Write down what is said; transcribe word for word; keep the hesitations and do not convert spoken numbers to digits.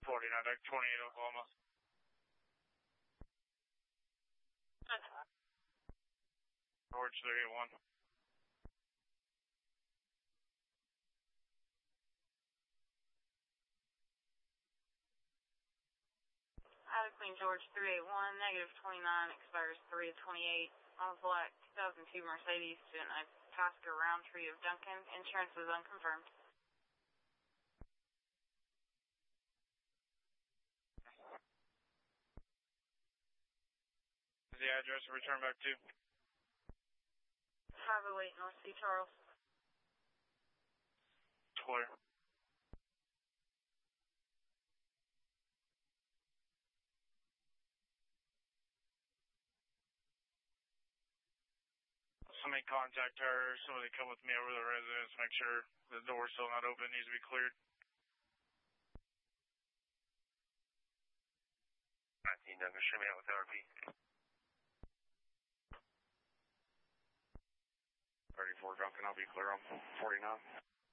forty-nine, deck twenty-eight, Oklahoma. George three eight one. Out of Queen George three eight one, negative twenty-nine, expires three twenty-eight. On black two thousand two Mercedes, student Itasca Roundtree of Duncan. Insurance is unconfirmed. Is the address to return back to? five oh eight North Sea Charles. Clear. Somebody contact her, somebody come with me over to the residence, make sure the door's still not open, needs to be cleared. nineteen, Duncan, show me out with R P. thirty-four, Duncan, I'll be clear on forty-nine.